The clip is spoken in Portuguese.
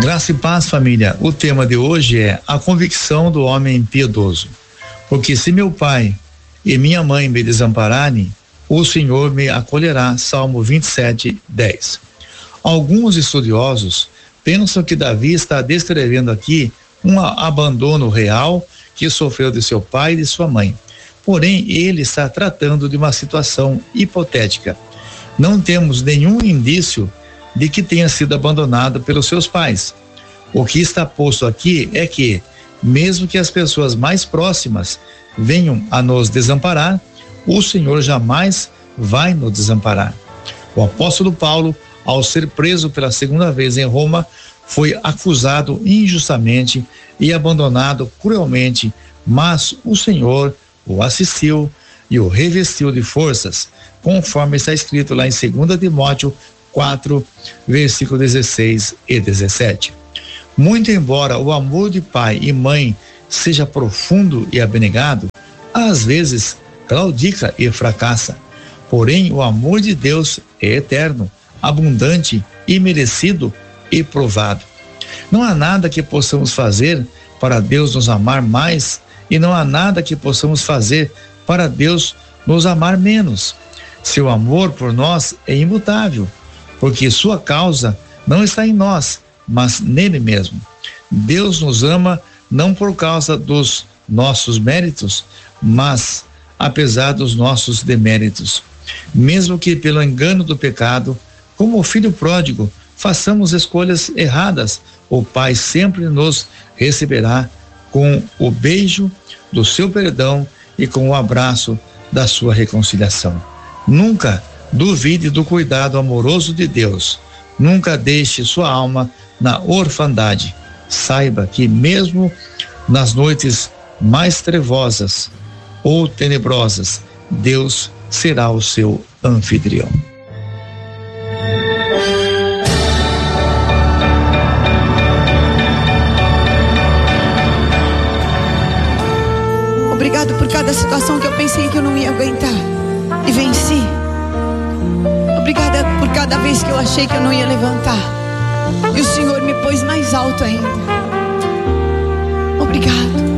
Graça e paz, família. O tema de hoje é a convicção do homem piedoso. Porque se meu pai e minha mãe me desampararem, o Senhor me acolherá. Salmo 27:10. Alguns estudiosos pensam que Davi está descrevendo aqui um abandono real que sofreu de seu pai e de sua mãe. Porém, ele está tratando de uma situação hipotética. Não temos nenhum indício de que tenha sido abandonado pelos seus pais. O que está posto aqui é que, mesmo que as pessoas mais próximas venham a nos desamparar, o Senhor jamais vai nos desamparar. O apóstolo Paulo, ao ser preso pela segunda vez em Roma, foi acusado injustamente e abandonado cruelmente, mas o Senhor o assistiu e o revestiu de forças, conforme está escrito lá em 2 Timóteo 4, versículo 16 e 17. Muito embora o amor de pai e mãe seja profundo e abnegado, às vezes claudica e fracassa. Porém, o amor de Deus é eterno, abundante, imerecido e provado. Não há nada que possamos fazer para Deus nos amar mais e não há nada que possamos fazer para Deus nos amar menos. Seu amor por nós é imutável, porque sua causa não está em nós, mas nele mesmo. Deus nos ama não por causa dos nossos méritos, mas apesar dos nossos deméritos. Mesmo que pelo engano do pecado, como o filho pródigo, façamos escolhas erradas, o Pai sempre nos receberá com o beijo do seu perdão e com o abraço da sua reconciliação. Nunca duvide do cuidado amoroso de Deus. Nunca deixe sua alma na orfandade. Saiba que mesmo nas noites mais trevosas ou tenebrosas, Deus será o seu anfitrião. Obrigado por cada situação que eu pensei que eu não ia aguentar e venci. Obrigada por cada vez que eu achei que eu não ia levantar e o Senhor me pôs mais alto ainda. Obrigado.